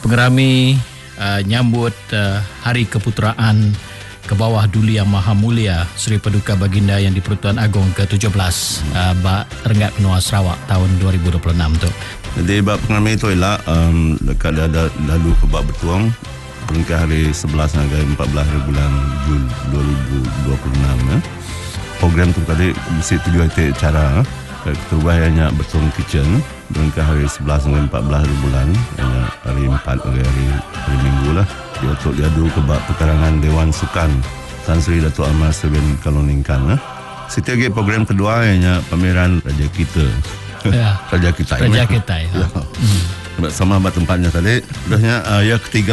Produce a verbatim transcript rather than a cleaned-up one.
pengerami uh, nyambut uh, Hari Keputeraan ke bawah Duli Yang Maha Mulia Seri Paduka Baginda Yang di-Pertuan Agong ke tujuh belas uh, Bak Rengat Benua Sarawak tahun dua ribu dua puluh enam tu. Jadi bab pengerami itu ialah um, dekat dah lalu ke bab bertuang peringkat hari sebelas hingga empat belas hari bulan Jun dua ribu dua puluh enam. Ya. Program tu tadi mesti tujuh hari cara ketua hanya bertuang kitchen peringkat hari sebelas hingga empat belas hari bulan hanya hari empat hari, hari, hari minggu lah. Dia untuk diadu ke bab pekarangan Dewan Sukan Tan Sri Datuk Amar Serbin Kaloningkan. Ya. Setiap lagi program kedua hanya pameran Raja Kita. Ya. Raja Kita. Raja Kita. Ya. Ya. Hmm. Sama tempat tempatnya tadi. Udahnya uh, yang ketiga